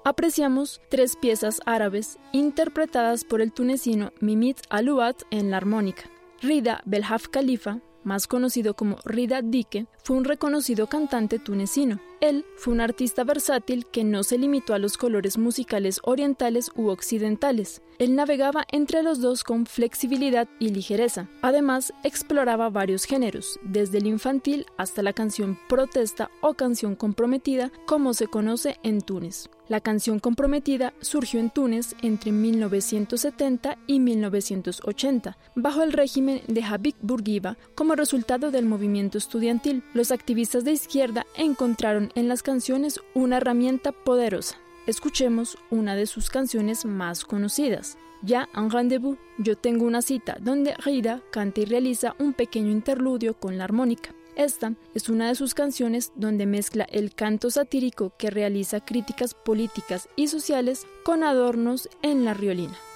apreciamos 3 piezas árabes interpretadas por el tunecino Mimit Alouat en la armónica. Rida Belhaf Khalifa, más conocido como Rida Dike, fue un reconocido cantante tunecino. Él fue un artista versátil que no se limitó a los colores musicales orientales u occidentales. Él navegaba entre los dos con flexibilidad y ligereza. Además, exploraba varios géneros, desde el infantil hasta la canción protesta o canción comprometida, como se conoce en Túnez. La canción comprometida surgió en Túnez entre 1970 y 1980, bajo el régimen de Habib Bourguiba, como resultado del movimiento estudiantil. Los activistas de izquierda encontraron en las canciones una herramienta poderosa. Escuchemos una de sus canciones más conocidas, Ya un rendezvous, Yo tengo una cita, donde Rida canta y realiza un pequeño interludio con la armónica. Esta es una de sus canciones donde mezcla el canto satírico que realiza críticas políticas y sociales con adornos en la riolina.